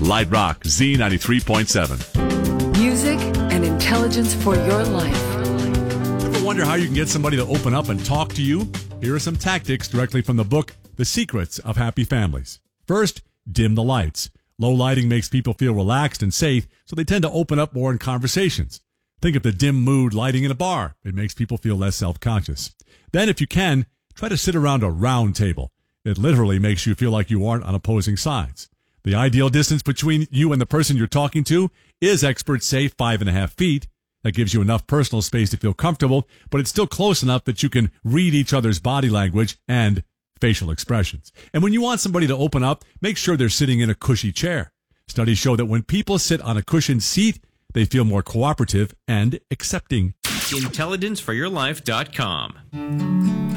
Light Rock Z93.7. Music and intelligence for your life. Ever wonder how you can get somebody to open up and talk to you? Here are some tactics directly from the book, The Secrets of Happy Families. First, dim the lights. Low lighting makes people feel relaxed and safe, so they tend to open up more in conversations. Think of the dim mood lighting in a bar. It makes people feel less self-conscious. Then, if you can, try to sit around a round table. It literally makes you feel like you aren't on opposing sides. The ideal distance between you and the person you're talking to is, experts say, 5.5 feet. That gives you enough personal space to feel comfortable, but it's still close enough that you can read each other's body language and facial expressions. And when you want somebody to open up, make sure they're sitting in a cushy chair. Studies show that when people sit on a cushioned seat, they feel more cooperative and accepting. IntelligenceForYourLife.com.